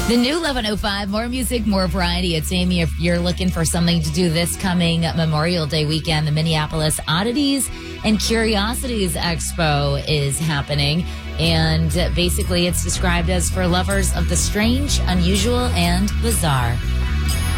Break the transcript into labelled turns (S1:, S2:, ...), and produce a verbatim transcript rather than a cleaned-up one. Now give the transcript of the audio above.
S1: The new eleven oh five, more music, more variety. It's Amy. If you're looking for something to do this coming Memorial Day weekend, the Minneapolis Oddities and Curiosities Expo is happening. And basically, it's described as for lovers of the strange, unusual, and bizarre.